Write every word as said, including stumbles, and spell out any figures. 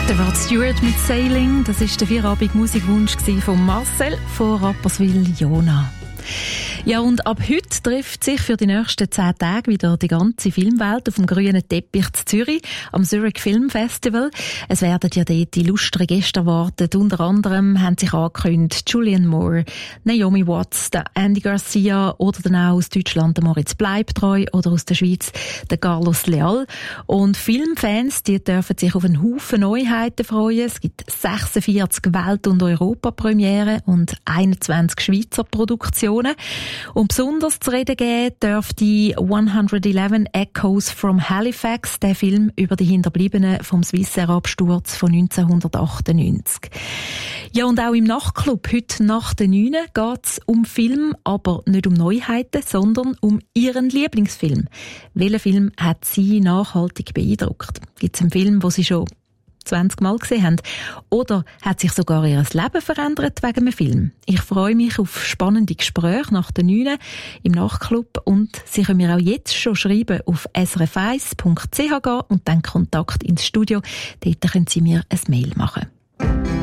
Der Rod Stewart mit Sailing, das war der vierabend Musikwunsch von Marcel von Rapperswil Jona. Ja, und ab heute trifft sich für die nächsten zehn Tage wieder die ganze Filmwelt auf dem grünen Teppich zu Zürich am Zurich Film Festival. Es werden ja dort illustre Gäste erwartet. Unter anderem haben sich angekündigt Julianne Moore, Naomi Watts, der Andy Garcia oder dann auch aus Deutschland der Moritz Bleibtreu oder aus der Schweiz der Carlos Leal. Und Filmfans, die dürfen sich auf einen Haufen Neuheiten freuen. Es gibt sechsundvierzig Welt- und Europapremiere und einundzwanzig Schweizer Produktionen. Und besonders zu reden geben darf die hundertelf Echoes from Halifax, der Film über die Hinterbliebenen vom Swissair-Absturz von neunzehnhundertachtundneunzig. Ja, und auch im Nachtclub heute nach den neun geht es um Film, aber nicht um Neuheiten, sondern um ihren Lieblingsfilm. Welcher Film hat Sie nachhaltig beeindruckt? Gibt es einen Film, den Sie schon zwanzig Mal gesehen haben? Oder hat sich sogar ihr Leben verändert wegen einem Film? Ich freue mich auf spannende Gespräche nach den neun im Nachtclub und Sie können mir auch jetzt schon schreiben auf s r f eins punkt c h gehen und dann Kontakt ins Studio. Dort können Sie mir ein Mail machen.